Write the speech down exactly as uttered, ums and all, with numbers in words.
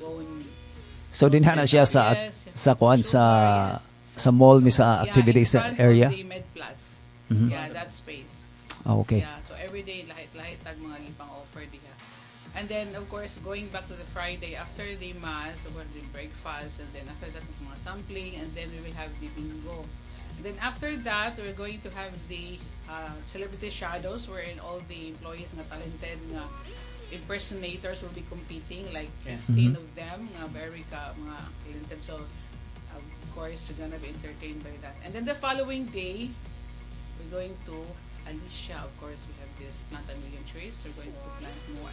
own. So dinha na siya sa Yes, yes. sa kuan sa Yes. sa mall mi sa activities yeah, in front area. of the Med Plus. Mhm. Yeah, that space. Ah, okay. Yeah, so every day lahit-lahit tag mga ipang offer diha. And then of course going back to the Friday after the mass, of course the breakfast, and then after that mga sampling, and then we will have the bingo. And then after that, we're going to have the uh, celebrity shadows wherein all the employees nga talented nga impersonators will be competing, like fifteen Mhm. of them nga very ka mga talented. So of course you're gonna be entertained by that. And then the following day, we're going to Alicia. Of course, we have this plant a million trees. We're going to plant more